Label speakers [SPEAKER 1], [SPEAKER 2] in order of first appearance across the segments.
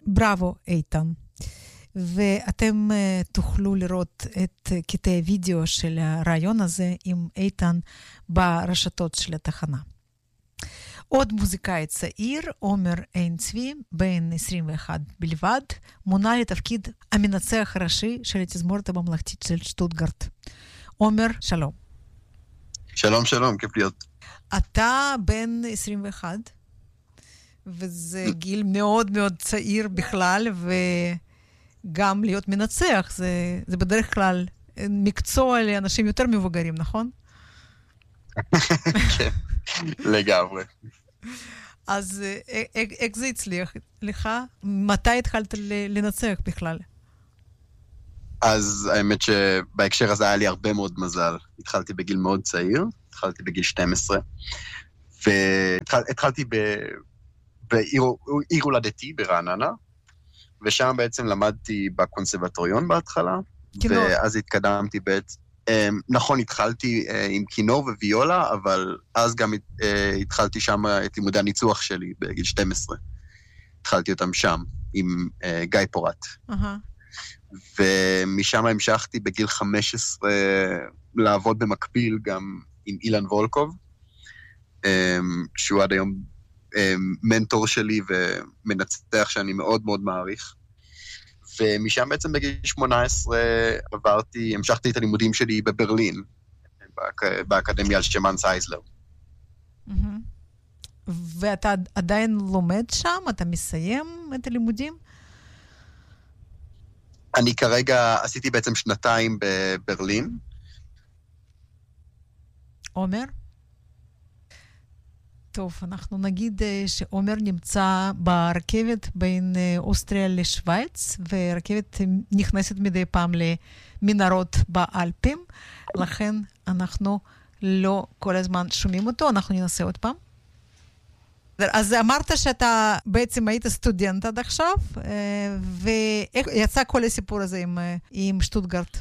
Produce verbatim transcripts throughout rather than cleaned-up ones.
[SPEAKER 1] בראבו, איתן. ואתם uh, תוכלו לראות את uh, קטעי הוידאו של הרעיון הזה עם איתן ברשתות של התחנה. עוד מוזיקאי צעיר, עומר עין צבי, בן עשרים ואחת בלבד, מונה לתפקיד המנצח הראשי של התזמורת הממלכתית של שטוטגרט. עומר, שלום.
[SPEAKER 2] שלום, שלום, כיף להיות.
[SPEAKER 1] אתה בן עשרים ואחת, וזה גיל מאוד מאוד צעיר בכלל, וגם להיות מנצח, זה, זה בדרך כלל מקצוע לאנשים יותר מבוגרים, נכון?
[SPEAKER 2] כן, לגמרי.
[SPEAKER 1] אז איך זה הצליח לך? מתי התחלת לנצח בכלל?
[SPEAKER 2] אז האמת שבהקשר הזה היה לי הרבה מאוד מזל. התחלתי בגיל מאוד צעיר, התחלתי בגיל שתים עשרה, והתחלתי בעיר הולדתי ברעננה, ושם בעצם למדתי בקונסרבטוריון בהתחלה, ואז התקדמתי בעצם. נכון, התחלתי עם כינור וויולה, אבל אז גם התחלתי שם את לימודי הניצוח שלי בגיל שתים עשרה. התחלתי אותם שם, עם גיא פורט. ומשם המשכתי בגיל חמש עשרה לעבוד במקביל גם עם אילן וולקוב, שהוא עד היום מנטור שלי ומנצח שאני מאוד מאוד מעריך. ומשם בעצם בגיל שמונה עשרה עברתי, המשכתי את הלימודים שלי בברלין, באקדמיה על שם הנס אייזלר.
[SPEAKER 1] ואתה עדיין לומד שם? אתה מסיים את הלימודים?
[SPEAKER 2] אני כרגע עשיתי בעצם שנתיים בברלין.
[SPEAKER 1] עומר? טוב, אנחנו נגיד שעומר נמצא ברכבת בין אוסטריה לשוויץ, ורכבת נכנסת מדי פעם למנהרות באלפים, לכן אנחנו לא כל הזמן שומעים אותו, אנחנו ננסה עוד פעם. אז אמרת שאתה בעצם היית סטודנט עד עכשיו, ואיך יצא כל הסיפור הזה עם, עם שטוטגרט?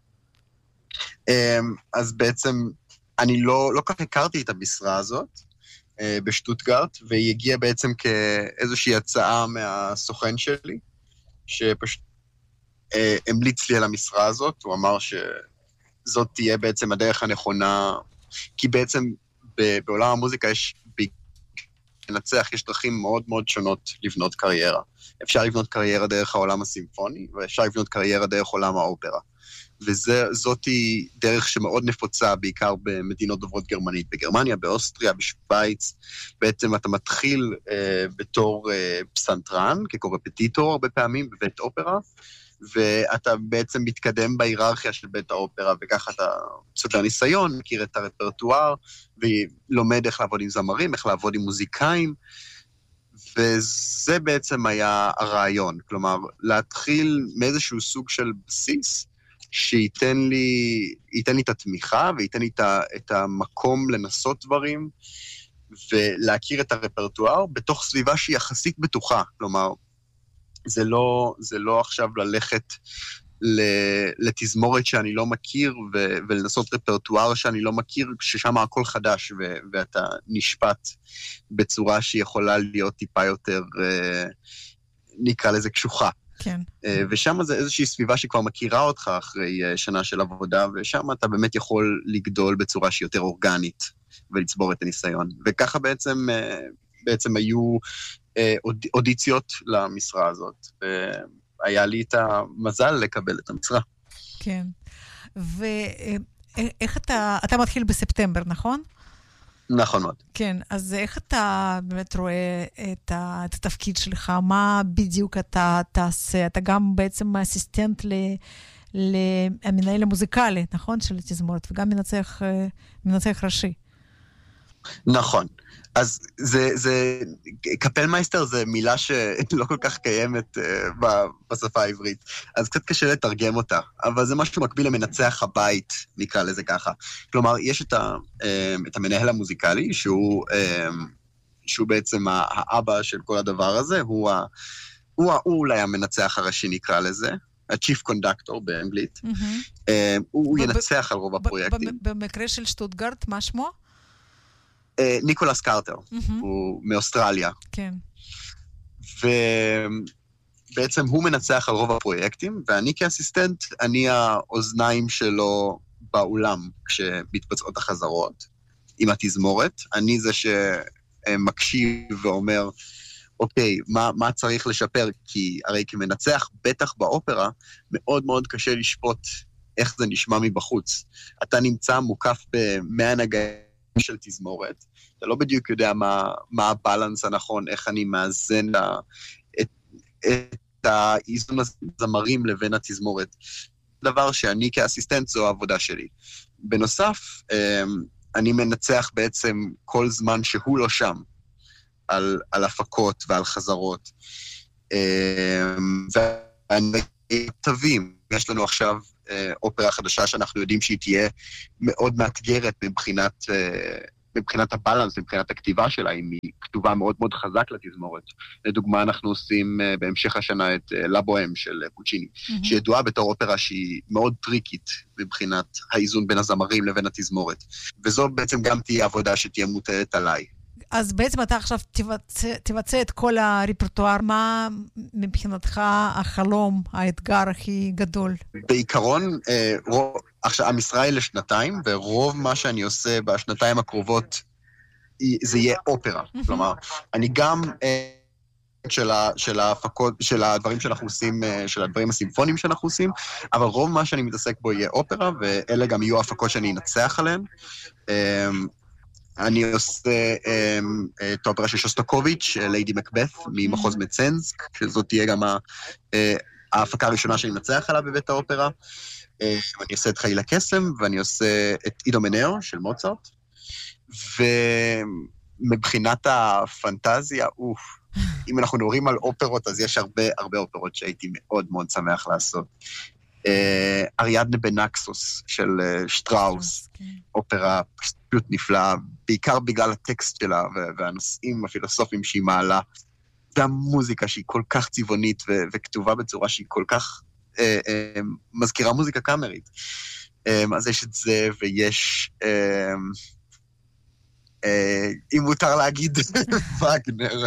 [SPEAKER 2] אז בעצם אני לא, לא כך הכרתי את המשרה הזאת, בשטוטגרט, והיא הגיעה בעצם כאיזושהי הצעה מהסוכן שלי, שפשוט אה, המליץ לי על המשרה הזאת. הוא אמר שזאת תהיה בעצם הדרך הנכונה, כי בעצם בעולם המוזיקה יש, לנצח, יש דרכים מאוד מאוד שונות לבנות קריירה. אפשר לבנות קריירה דרך העולם הסימפוני, ואפשר לבנות קריירה דרך עולם האופרה. וזאת היא דרך שמאוד נפוצה, בעיקר במדינות דוברות גרמנית, בגרמניה, באוסטריה, בשוויץ. בעצם אתה מתחיל אה, בתור אה, פסנתרן, כקורפטיטור הרבה פעמים, בבית אופרה, ואתה בעצם מתקדם בהיררכיה של בית האופרה, וככה אתה צובר ניסיון, מכיר את הרפרטואר, ולומד איך לעבוד עם זמרים, איך לעבוד עם מוזיקאים, וזה בעצם היה הרעיון. כלומר, להתחיל מאיזשהו סוג של בסיס, שייתן לי, ייתן לי את התמיכה, וייתן לי את המקום לנסות דברים, ולהכיר את הרפרטואר, בתוך סביבה שהיא יחסית בטוחה. כלומר, זה לא, זה לא עכשיו ללכת לתזמורת שאני לא מכיר, ו, ולנסות רפרטואר שאני לא מכיר, ששם הכל חדש, ו, ואתה נשפט בצורה שיכולה להיות טיפה יותר, נקרא לזה קשוחה.
[SPEAKER 1] כן.
[SPEAKER 2] ושם זה איזושהי סביבה שכבר מכירה אותך אחרי שנה של עבודה, ושם אתה באמת יכול לגדול בצורה שהיא יותר אורגנית, ולצבור את הניסיון. וככה בעצם, בעצם היו אודיציות למשרה הזאת, והיה לי את המזל לקבל את המשרה.
[SPEAKER 1] כן. ואיך אתה, אתה מתחיל בספטמבר, נכון?
[SPEAKER 2] נכון מאוד.
[SPEAKER 1] כן, אז איך אתה באמת רואה את, ה, את התפקיד שלך? מה בדיוק אתה תעשה? אתה גם בעצם אסיסטנט ל, למנהל המוזיקלי, נכון? של התזמורת, וגם מנצח, מנצח ראשי.
[SPEAKER 2] נכון. אז זה, זה, קפלמייסטר זה מילה שלא כל כך קיימת uh, בשפה העברית, אז קצת קשה לתרגם אותה, אבל זה משהו מקביל למנצח הבית, נקרא לזה ככה. כלומר, יש את, ה, uh, את המנהל המוזיקלי, שהוא, uh, שהוא בעצם האבא של כל הדבר הזה, הוא, ה, הוא, הוא אולי המנצח הראשי, נקרא לזה, ה-Chief Conductor באנגלית. Mm-hmm. Uh, הוא ב- ינצח ב- על רוב הפרויקטים.
[SPEAKER 1] ב- ב- במקרה של שטוטגרט, מה שמו?
[SPEAKER 2] ניקולס קרטר, הוא מאוסטרליה.
[SPEAKER 1] כן.
[SPEAKER 2] בעצם הוא מנצח על רוב הפרויקטים, ואני כאסיסטנט, אני האוזניים שלו באולם, כשמתבצעות החזרות עם התזמורת. אני זה שמקשיב ואומר, אוקיי, מה, מה צריך לשפר? כי הרי כמנצח, בטח באופרה, מאוד מאוד קשה לשפוט איך זה נשמע מבחוץ. אתה נמצא מוקף במאה נגעים של תזמורת, אתה לא בדיוק יודע מה, מה הבלנס הנכון, איך אני מאזן את, את האיזון הזמרים לבין התזמורת. דבר שאני כאסיסטנט זו העבודה שלי. בנוסף, אני מנצח בעצם כל זמן שהוא לא שם, על, על הפקות ועל חזרות. ואני טובים, יש לנו עכשיו אופרה חדשה שאנחנו יודעים שהיא תהיה מאוד מאתגרת מבחינת, מבחינת הבלנס, מבחינת הכתיבה שלה, היא כתובה מאוד מאוד חזק לתזמורת. לדוגמה, אנחנו עושים בהמשך השנה את לבוהם של פוצ'יני, mm-hmm. שידועה בתור אופרה שהיא מאוד טריקית מבחינת האיזון בין הזמרים לבין התזמורת. וזו בעצם גם תהיה עבודה שתהיה מוטלת עליי.
[SPEAKER 1] אז בעצם אתה עכשיו תבצע, תבצע את כל הרפרטואר. מה מבחינתך החלום, האתגר הכי גדול?
[SPEAKER 2] בעיקרון, אה, רוב, עכשיו, המשרה היא לשנתיים, ורוב מה שאני עושה בשנתיים הקרובות, זה יהיה אופרה. כלומר, אני גם אה, של, ה, של ההפקות, של הדברים שאנחנו עושים, אה, של הדברים הסימפוניים שאנחנו עושים, אבל רוב מה שאני מתעסק בו יהיה אופרה, ואלה גם יהיו ההפקות שאני אנצח עליהן. אה, אני עושה את האופרה של שוסטקוביץ', ליידי מקבת, ממחוז מצנסק, שזאת תהיה גם ההפקה הראשונה שאני מנצח עליה בבית האופרה. אני עושה את חיל הקסם, ואני עושה את אידו מנר של מוצרט. ומבחינת הפנטזיה, אוף, אם אנחנו נורים על אופרות, אז יש הרבה הרבה אופרות שהייתי מאוד מאוד שמח לעשות. אריאדנה בנקסוס של שטראוס, אופרה פשוט נפלאה, בעיקר בגלל הטקסט שלה והנושאים הפילוסופיים שהיא מעלה, והמוזיקה שהיא כל כך צבעונית וכתובה בצורה שהיא כל כך מזכירה מוזיקה קאמרית. אז יש את זה, ויש, אם מותר להגיד, וגנר.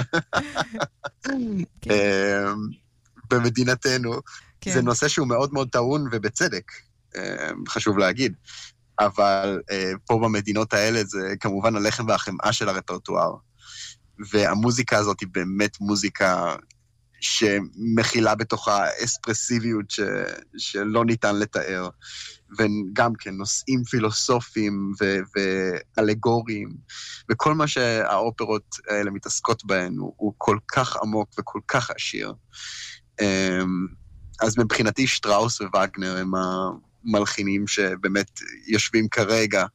[SPEAKER 2] במדינתנו. זה נושא שהוא מאוד מאוד טעון ובצדק, חשוב להגיד. אבל פה במדינות האלה זה כמובן הלחם והחמאה של הרפרטואר. והמוזיקה הזאת היא באמת מוזיקה שמכילה בתוכה אספרסיביות ש... שלא ניתן לתאר. וגם כן נושאים פילוסופיים ו... ואלגוריים. וכל מה שהאופרות האלה מתעסקות בהן הוא, הוא כל כך עמוק וכל כך עשיר. אז מבחינתי שטראוס ווגנר הם המלחינים שבאמת יושבים כרגע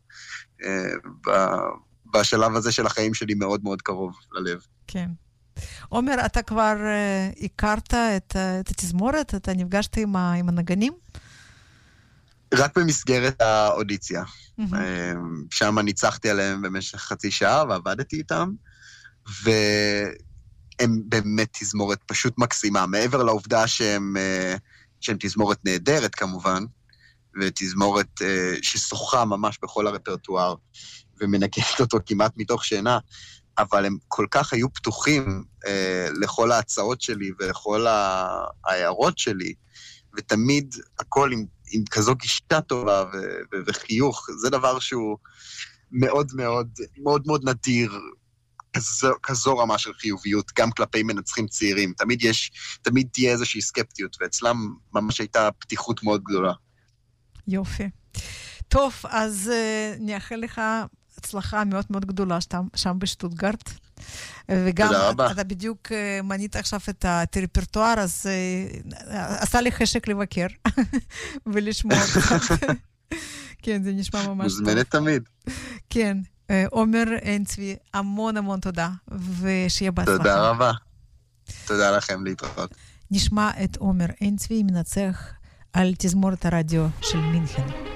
[SPEAKER 2] בשלב הזה של החיים שלי מאוד מאוד קרוב ללב.
[SPEAKER 1] כן. עומר, אתה כבר הכרת את, את התזמורת? אתה נפגשת עם, עם הנגנים?
[SPEAKER 2] רק במסגרת האודיציה. Mm-hmm. שם ניצחתי עליהם במשך חצי שעה ועבדתי איתם, ו... הם באמת תזמורת פשוט מקסימה, מעבר לעובדה שהם, שהם תזמורת נהדרת כמובן, ותזמורת ששוחה ממש בכל הרפרטואר, ומנגנת אותו כמעט מתוך שינה, אבל הם כל כך היו פתוחים לכל ההצעות שלי ולכל ההערות שלי, ותמיד הכל עם, עם כזו גישה טובה ו- ו- וחיוך, זה דבר שהוא מאוד מאוד, מאוד מאוד נדיר, כזו, כזו רמה של חיוביות, גם כלפי מנצחים צעירים. תמיד יש, תמיד תהיה איזושהי סקפטיות, ואצלם ממש הייתה פתיחות מאוד גדולה.
[SPEAKER 1] יופי. טוב, אז uh, נאחל לך הצלחה מאוד מאוד גדולה שאתה שם בשטוטגרט. וגם אתה בדיוק uh, מנית עכשיו את הרפרטואר, אז uh, עשה לי חשק לבקר ולשמוע קצת. כן, זה נשמע ממש טוב.
[SPEAKER 2] מוזמנת תמיד.
[SPEAKER 1] כן. עומר עין צבי, המון המון תודה, ושיהיה בהצלחה.
[SPEAKER 2] תודה רבה. תודה לכם להתראות.
[SPEAKER 1] נשמע את עומר עין צבי מנצח על תזמורת הרדיו של מינכן.